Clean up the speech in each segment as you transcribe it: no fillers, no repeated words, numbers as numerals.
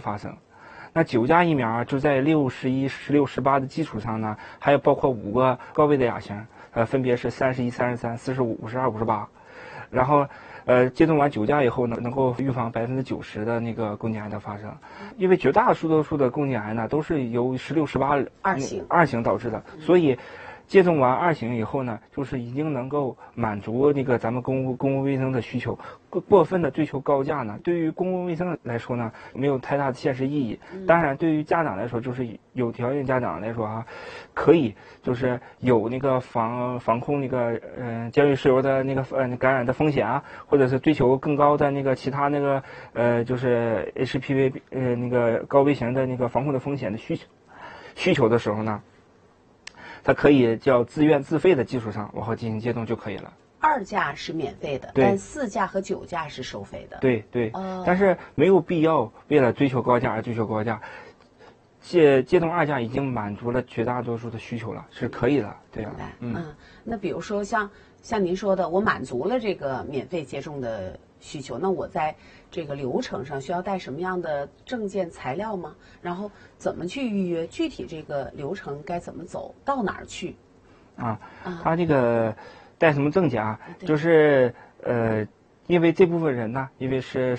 发生。那9价疫苗就在6、11、16、18的基础上呢，还有包括5个高危的亚型，分别是31、33、45、52、58，然后接种完9价以后呢，能够预防90%的那个宫颈癌的发生，因为绝大多数的宫颈癌呢都是由16、18二型导致的，所以接种完2型以后呢，就是已经能够满足那个咱们公共卫生的需求。过分的追求高价呢，对于公共卫生来说呢，没有太大的现实意义。当然，对于家长来说，就是有条件家长来说啊，可以就是有那个防控那个尖锐湿疣的那个感染的风险啊，或者是追求更高的那个其他那个就是 HPV 那个高危型的那个防控的风险的需求的时候呢，它可以叫自愿自费的基础上往后进行接种就可以了。 2价是免费的，但4价和9价是收费的。 对对，但是没有必要为了追求高价而追求高价。接种2价已经满足了绝大多数的需求了，是可以的，对吧？ 那比如说像您说的，我满足了这个免费接种的需求，那我在这个流程上需要带什么样的证件材料吗？然后怎么去预约？具体这个流程该怎么走？到哪儿去？ 他这个带什么证件啊？就是因为这部分人呢，因为是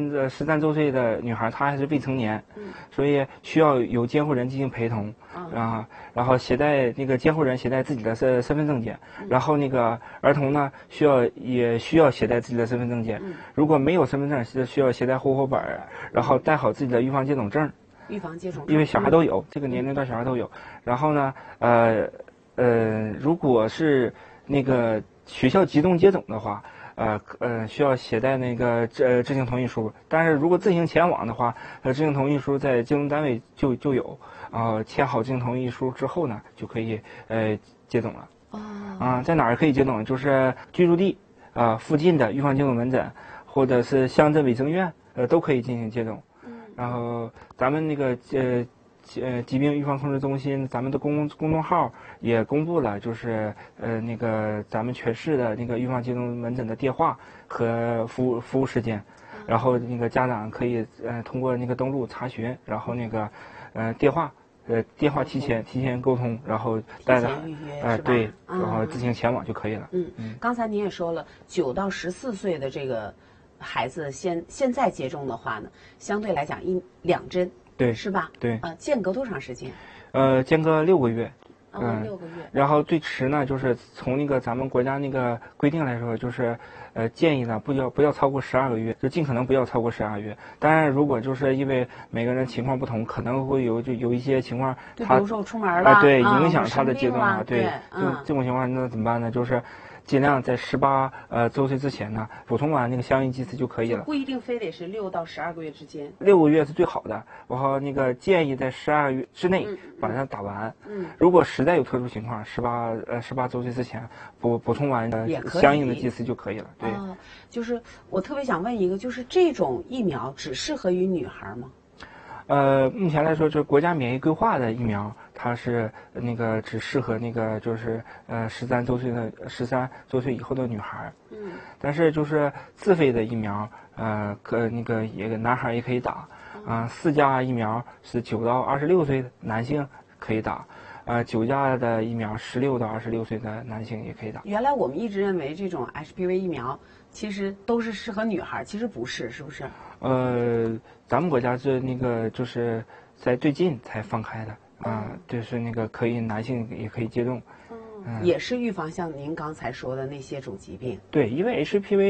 13周岁的女孩，她还是未成年，所以需要有监护人进行陪同然后携带那个监护人携带自己的身份证件，然后那个儿童呢也需要携带自己的身份证件，如果没有身份证，需要携带户口本，然后带好自己的预防接种证。因为小孩都有，这个年龄段小孩都有。然后呢，如果是那个学校集中接种的话，需要携带那个知情同意书。但是如果自行前往的话，知情同意书在接种单位就有，签好知情同意书之后呢，就可以接种了。在哪儿可以接种？就是居住地附近的预防接种门诊，或者是乡镇卫生院，都可以进行接种。然后咱们那个疾病预防控制中心，咱们的公众号也公布了，就是那个咱们全市的那个预防接种门诊的电话和服务时间，然后那个家长可以通过那个登录查询，然后那个电话提前沟通，然后带着对，然后自行前往就可以了。 刚才您也说了，9到14岁的这个孩子现在接种的话呢，相对来讲2针， 对， 是吧？ 对， 间隔多长时间？ 间隔6个月。 6个月。 然后最迟呢，就是从那个咱们国家那个规定来说，就是建议呢不要超过12个月，就尽可能不要超过12个月。当然，如果就是因为每个人情况不同，可能会有一些情况， 比如说我出门了， 对，影响他的阶段啊， 对，这种情况那怎么办呢？就是尽量在18周岁之前呢，补充完那个相应剂次就可以了。 不一定非得是6到12个月之间。 6个月是最好的，然后那个建议在12个月之内把它打完。如果实在有特殊情况，18周岁之前补充完相应的剂次就可以了。对。 就是我特别想问一个，就是这种疫苗只适合于女孩吗？ 目前来说，就是国家免疫规划的疫苗，它是那个只适合那个就是13周岁以后的女孩。但是就是自费的疫苗，那个男孩也可以打。4价疫苗是9到26岁的男性可以打。9价的疫苗16到26岁的男性也可以打。 原来我们一直认为这种 HPV 疫苗其实都是适合女孩，其实不是，是不是？ 咱们国家是那个就是在最近才放开的就是那个可以男性也可以接种。 也是预防像您刚才说的那些种疾病。 对，因为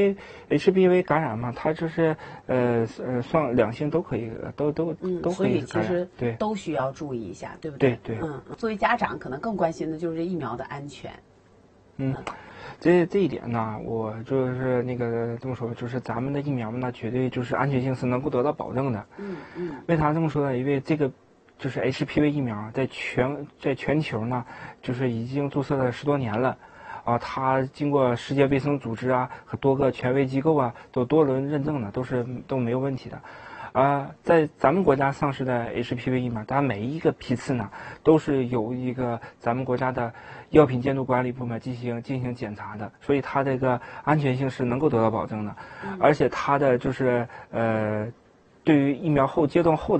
HPV 感染嘛，它就是两性都可以，都可以。 所以其实对都需要注意一下，对不对？ 对。 作为家长，可能更关心的就是疫苗的安全。 这一点呢，我就是那个这么说，就是咱们的疫苗呢，绝对就是安全性是能够得到保证的。为啥这么说呢？因为这个就是 HPV 疫苗在全球呢，就是已经注册了10多年了。它经过世界卫生组织和多个权威机构都多轮认证的，都没有问题的。在咱们国家上市的 HPV 疫苗，它每一个批次呢，都是有一个咱们国家的药品监督管理部门进行检查的，所以它这个安全性是能够得到保证的，而且它的就是对于疫苗接种后的